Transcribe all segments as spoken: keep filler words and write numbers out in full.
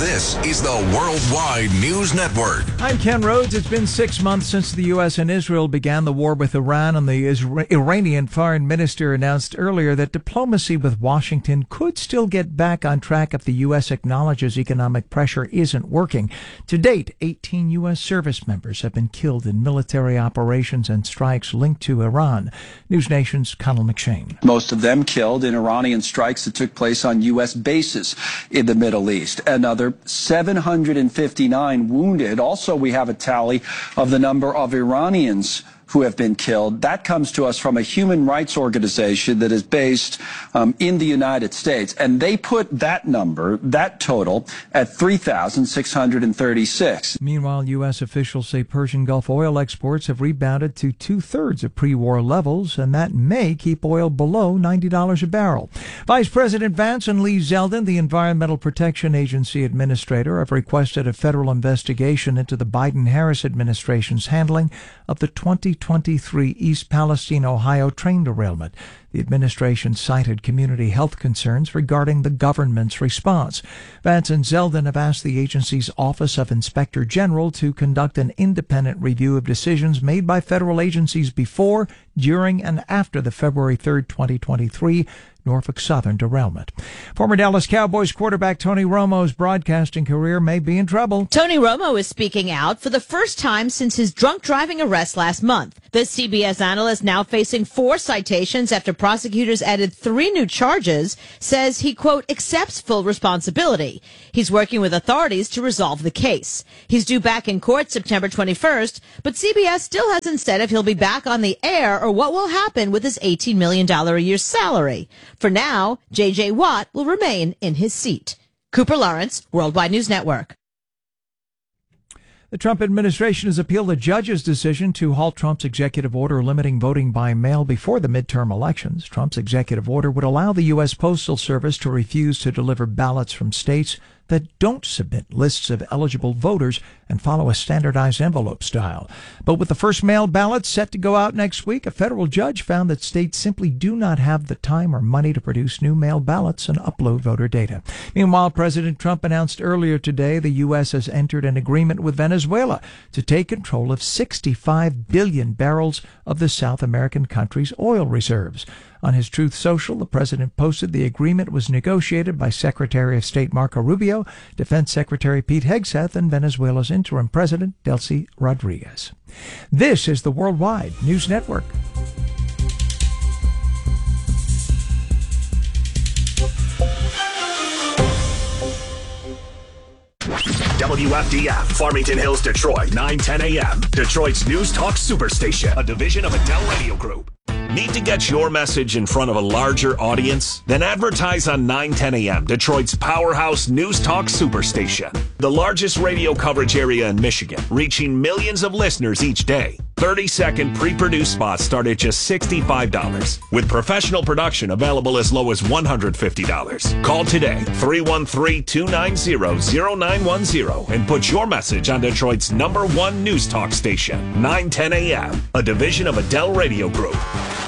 This is the Worldwide News Network. I'm Ken Rhodes. It's been six months since the U S and Israel began the war with Iran, and the Isra- Iranian foreign minister announced earlier that diplomacy with Washington could still get back on track if the U S acknowledges economic pressure isn't working. To date, eighteen U S service members have been killed in military operations and strikes linked to Iran. News Nation's Connell McShane. Most of them killed in Iranian strikes that took place on U S bases in the Middle East. Another seven hundred fifty-nine wounded. Also, we have a tally of the number of Iranians who have been killed. That comes to us from a human rights organization that is based um, in the United States. And they put that number, that total, at three thousand six hundred thirty-six. Meanwhile, U S officials say Persian Gulf oil exports have rebounded to two-thirds of pre-war levels, and that may keep oil below ninety dollars a barrel. Vice President Vance and Lee Zeldin, the Environmental Protection Agency administrator, have requested a federal investigation into the Biden-Harris administration's handling of the twenty twenty-three East Palestine, Ohio train derailment. The administration cited community health concerns regarding the government's response. Vance and Zeldin have asked the agency's Office of Inspector General to conduct an independent review of decisions made by federal agencies before, during, and after the February third, twenty twenty-three Norfolk Southern derailment. Former Dallas Cowboys quarterback Tony Romo's broadcasting career may be in trouble. Tony Romo is speaking out for the first time since his drunk driving arrest last month. The C B S analyst, now facing four citations after prosecutors added three new charges, says he, quote, accepts full responsibility. He's working with authorities to resolve the case. He's due back in court September twenty-first, but C B S still hasn't said if he'll be back on the air or what will happen with his eighteen million dollars a year salary. For now, J J. Watt will remain in his seat. Cooper Lawrence, Worldwide News Network. The Trump administration has appealed a judge's decision to halt Trump's executive order limiting voting by mail before the midterm elections. Trump's executive order would allow the U S Postal Service to refuse to deliver ballots from states that don't submit lists of eligible voters and follow a standardized envelope style. But with the first mail ballots set to go out next week, a federal judge found that states simply do not have the time or money to produce new mail ballots and upload voter data. Meanwhile, President Trump announced earlier today the U S has entered an agreement with Venezuela to take control of sixty-five billion barrels of the South American country's oil reserves. On his Truth Social, the president posted the agreement was negotiated by Secretary of State Marco Rubio, Defense Secretary Pete Hegseth, and Venezuela's interim president, Delcy Rodriguez. This is the Worldwide News Network. W F D F, Farmington Hills, Detroit, nine ten a.m. Detroit's News Talk Superstation, a division of Adele Radio Group. Need to get your message in front of a larger audience? Then advertise on nine ten a.m., Detroit's powerhouse News Talk Superstation. The largest radio coverage area in Michigan, reaching millions of listeners each day. thirty-second pre-produced spots start at just sixty-five dollars, with professional production available as low as one hundred fifty dollars. Call today, three one three, two nine zero, zero nine one zero, and put your message on Detroit's number one News Talk station, nine ten a.m., a division of Adele Radio Group.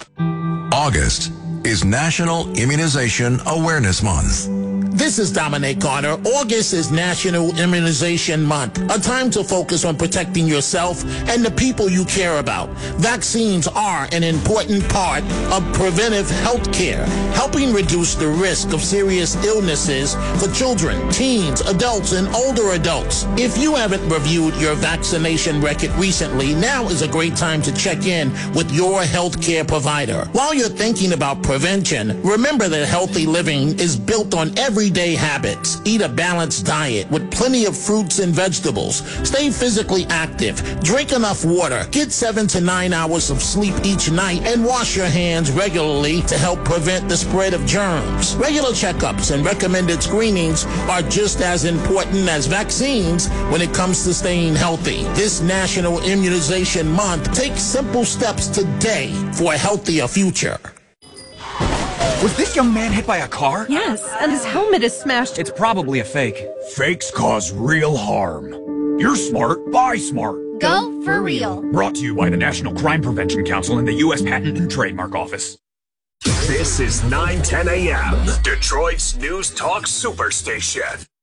August is National Immunization Awareness Month. This is Dominic Carter. August is National Immunization Month, a time to focus on protecting yourself and the people you care about. Vaccines are an important part of preventive health care, helping reduce the risk of serious illnesses for children, teens, adults, and older adults. If you haven't reviewed your vaccination record recently, now is a great time to check in with your health care provider. While you're thinking about prevention, remember that healthy living is built on every Everyday habits. Eat a balanced diet with plenty of fruits and vegetables. Stay physically active. Drink enough water. Get seven to nine hours of sleep each night and wash your hands regularly to help prevent the spread of germs. Regular checkups and recommended screenings are just as important as vaccines when it comes to staying healthy. This National Immunization Month, take simple steps today for a healthier future. Was this young man hit by a car? Yes, and his helmet is smashed. It's probably a fake. Fakes cause real harm. You're smart, buy smart. Go for real. Brought to you by the National Crime Prevention Council and the U S Patent and Trademark Office. This is nine ten a.m., Detroit's News Talk Superstation.